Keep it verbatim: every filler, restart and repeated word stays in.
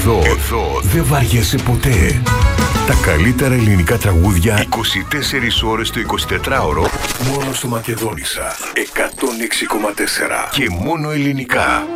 Εδώ, εδώ δεν βαριέσαι ποτέ. Τα καλύτερα ελληνικά τραγούδια είκοσι τέσσερις ώρες το εικοσιτετράωρο μόνο στο Μακεδόνισσα εκατόν έξι κόμμα τέσσερα και μόνο ελληνικά.